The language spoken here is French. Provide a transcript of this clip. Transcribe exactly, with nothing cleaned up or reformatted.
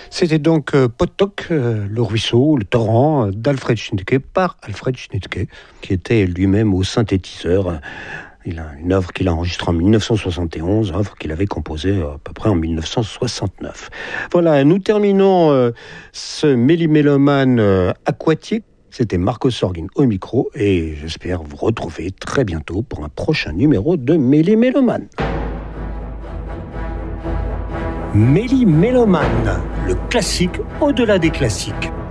C'était donc euh, Potok, euh, le ruisseau, le torrent euh, d'Alfred Schnittke, par Alfred Schnittke, qui était lui-même au synthétiseur. Il a une œuvre qu'il a enregistrée en dix-neuf cent soixante et onze, œuvre qu'il avait composée à peu près en dix-neuf cent soixante-neuf. Voilà, nous terminons euh, ce Méli-Mélomane euh, aquatique. C'était Marco Sorgin au micro et j'espère vous retrouver très bientôt pour un prochain numéro de Méli-Mélomane. Méli-Mélomane, le classique au-delà des classiques.